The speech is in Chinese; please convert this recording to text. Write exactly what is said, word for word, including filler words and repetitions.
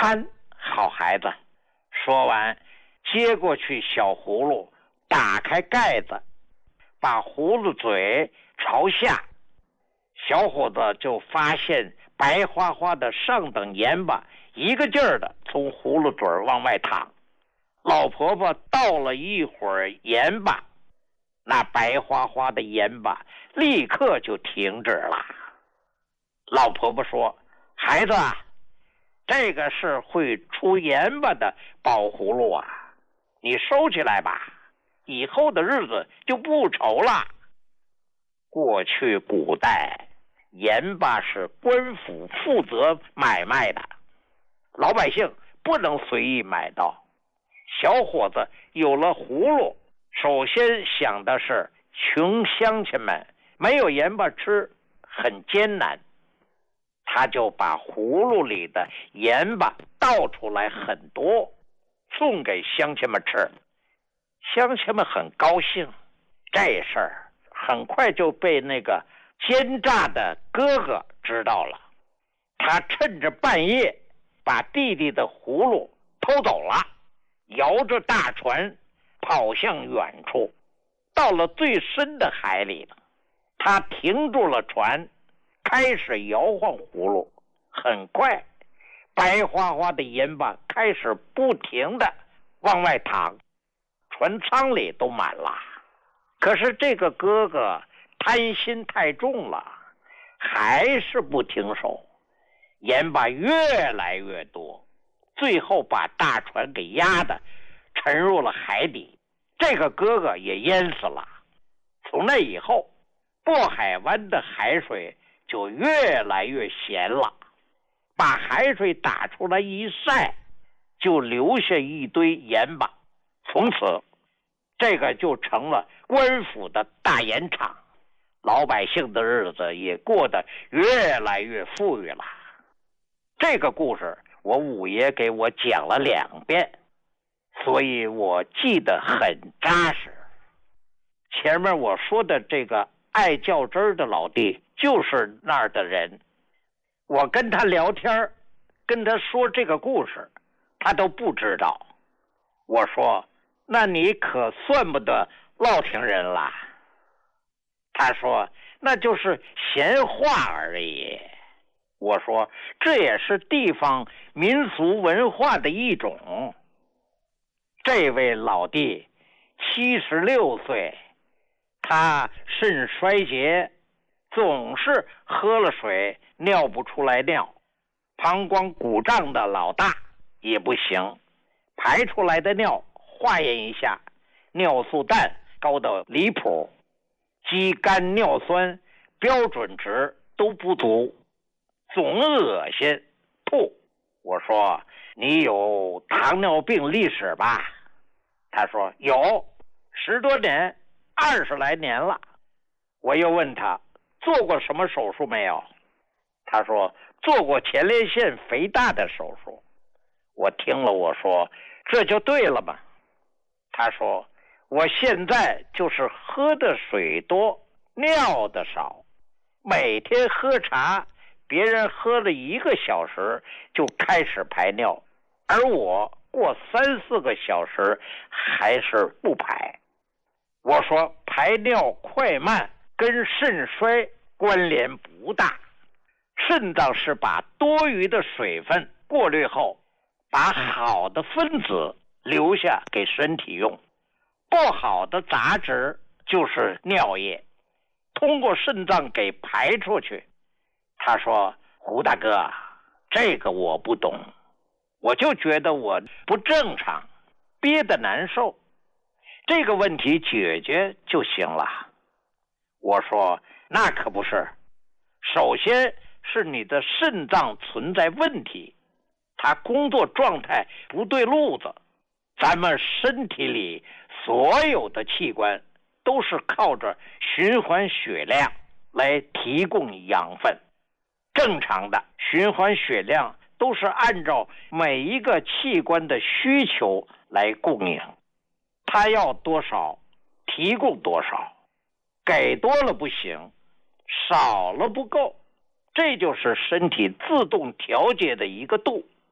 贪，好孩子。说完，接过去小葫芦，打开盖子，把葫芦嘴朝下，小伙子就发现白花花的上等盐巴一个劲儿的从葫芦嘴往外淌。老婆婆倒了一会儿盐巴，那白花花的盐巴立刻就停止了。老婆婆说：孩子啊，这个是会出盐巴的宝葫芦啊，你收起来吧，以后的日子就不愁了。过去古代盐巴是官府负责买卖的，老百姓不能随意买到。小伙子有了葫芦，首先想的是穷乡亲们没有盐巴吃，很艰难，他就把葫芦里的盐巴倒出来很多，送给乡亲们吃。乡亲们很高兴，这事儿很快就被那个奸诈的哥哥知道了。他趁着半夜把弟弟的葫芦偷走了，摇着大船跑向远处，到了最深的海里了。他停住了船，开始摇晃葫芦。很快，白花花的盐巴开始不停的往外淌，船舱里都满了。可是这个哥哥贪心太重了，还是不停手，盐巴越来越多，最后把大船给压得沉入了海底，这个哥哥也淹死了。从那以后，渤海湾的海水就越来越咸了，把海水打出来一晒，就留下一堆盐巴。从此这个就成了官府的大盐场，老百姓的日子也过得越来越富裕了。这个故事我五爷给我讲了两遍，所以我记得很扎实。前面我说的这个爱较真儿的老弟就是那儿的人，我跟他聊天，跟他说这个故事，他都不知道。我说：那你可算不得乐亭人啦。他说：那就是闲话而已。我说：这也是地方民俗文化的一种。这位老弟七十六岁，他肾衰竭，总是喝了水尿不出来尿，膀胱鼓胀的老大也不行，排出来的尿化验一下，尿素氮高到离谱，肌酐尿酸标准值都不足，总恶心吐。我说：你有糖尿病历史吧？他说：有，十多年，二十来年了。我又问他做过什么手术没有？他说：做过前列腺肥大的手术。我听了，我说：这就对了嘛。他说：我现在就是喝的水多，尿的少，每天喝茶，别人喝了一个小时就开始排尿，而我过三四个小时还是不排。我说：排尿快慢跟肾衰关联不大，肾脏是把多余的水分过滤后，把好的分子留下给身体用，不好的杂质就是尿液，通过肾脏给排出去。他说：胡大哥，这个我不懂，我就觉得我不正常，憋得难受，这个问题解决就行了。我说：那可不是，首先是你的肾脏存在问题，它工作状态不对路子。咱们身体里所有的器官都是靠着循环血量来提供养分，正常的循环血量都是按照每一个器官的需求来供应，它要多少提供多少，给多了不行，少了不够，这就是身体自动调节的一个度。